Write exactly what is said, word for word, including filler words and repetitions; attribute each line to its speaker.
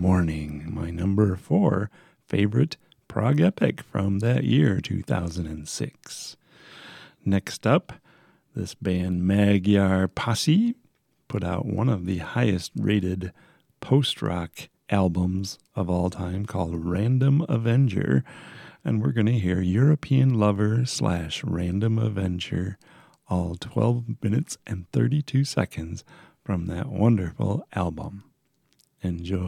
Speaker 1: Morning, my number four favorite prog epic from that year, two thousand six. Next up, this band Magyar Posse put out one of the highest rated post-rock albums of all time called Random Avenger, and we're going to hear European Lover slash Random Avenger, all twelve minutes and thirty-two seconds from that wonderful album. Enjoy.